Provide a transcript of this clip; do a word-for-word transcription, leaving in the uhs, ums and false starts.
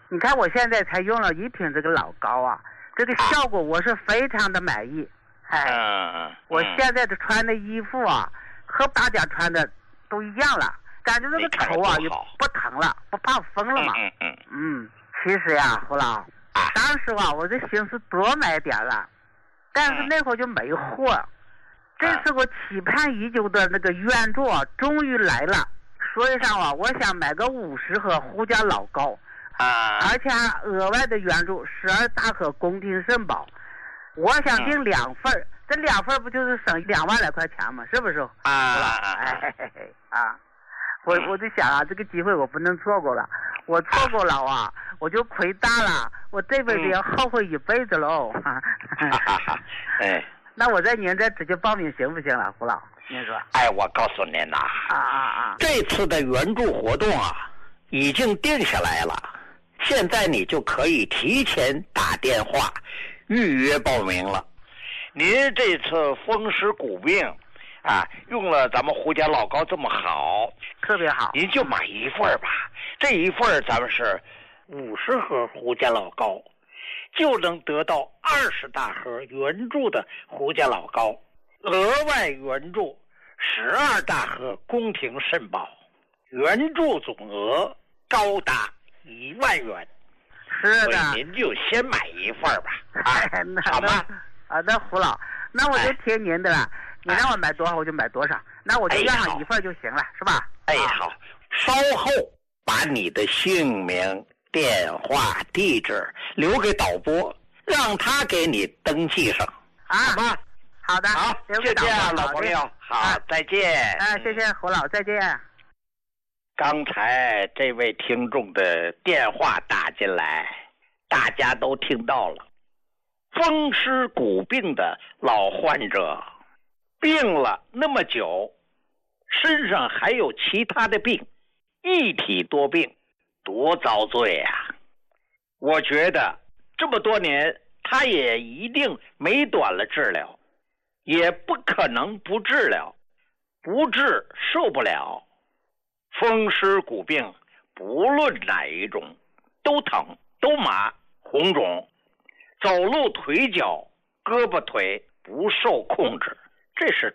你看我现在才用了一瓶这个老膏啊，这个效果我是非常的满意。哎， 嗯， 我现在的穿的衣服啊，和大家穿的都一样了，感觉这个头啊也不疼了，不怕风了嘛。 嗯嗯嗯，其实呀，胡老，当时啊，我这心思多买点了，但是那会儿就没货。嗯、这是我期盼已久的那个援助啊，终于来了。所以上啊，我想买个五十盒胡家老膏， 啊， 而且还额外的援助十二大盒宫廷肾宝。我想订两份、嗯、这两份不就是省两万来块钱吗？是不是？ 啊啊哎嘿嘿啊！我我就想啊，这个机会我不能错过了，我错过了啊，我就亏大了，我这辈子要后悔一辈子喽。哈哈哈！哎， 那我在您这直接报名行不行了，胡老？您说？ 哎，我告诉您呐， 啊啊啊！ 这次的援助活动啊，已经定下来了，现在你就可以提前打电话预约报名了。您这次风湿骨病啊，用了咱们胡家老膏这么好， 特别好， 您就买一份吧。这一份咱们是五十盒胡家老膏，就能得到二十大盒援助的胡家老膏，额外援助十二大盒宫廷肾宝，援助总额高达一万元。 是的， 所以您就先买一份吧，啊，好吗？ 啊，那胡老，那我就听您的了。哎、你让我买多少我就买多少，那我就要上一份就行了，是吧？ 哎，好。稍后把你的姓名、电话、地址留给导播，让他给你登记上， 啊、 好吗？ 好的， 好，就这样，老朋友，好，啊、再见。 啊，谢谢胡老，再见。 刚才这位听众的电话打进来，大家都听到了。风湿骨病的老患者，病了那么久，身上还有其他的病，一体多病，多遭罪啊！我觉得这么多年，他也一定没短了治疗，也不可能不治疗，不治受不了。风湿骨病不论哪一种都疼都麻红肿，走路腿脚胳膊腿不受控制，这是